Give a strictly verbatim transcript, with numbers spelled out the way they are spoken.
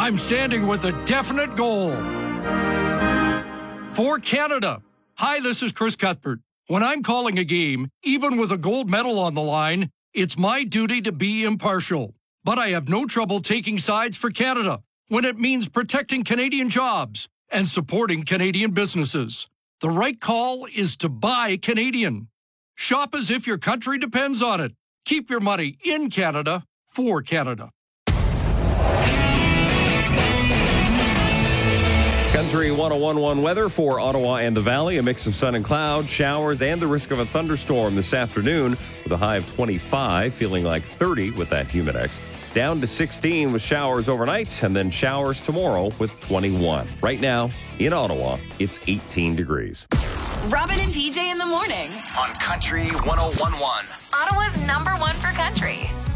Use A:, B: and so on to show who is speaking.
A: I'm standing with a definite goal. For Canada. Hi, this is Chris Cuthbert. When I'm calling a game, even with a gold medal on the line, it's my duty to be impartial. But I have no trouble taking sides for Canada when it means protecting Canadian jobs and supporting Canadian businesses. The right call is to buy Canadian. Shop as if your country depends on it. Keep your money in Canada for Canada.
B: Country one oh one point one weather for Ottawa and the Valley. A mix of sun and clouds, showers, and the risk of a thunderstorm this afternoon with a high of twenty-five, feeling like thirty with that Humidex. Down to sixteen with showers overnight, and then showers tomorrow with twenty-one. Right now, in Ottawa, it's eighteen degrees.
C: Robin and P J in the morning.
D: On Country one oh one point one.
C: Ottawa's number one for country.